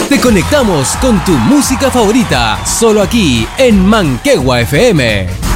Te conectamos con tu música favorita, solo aquí en Manquehua FM.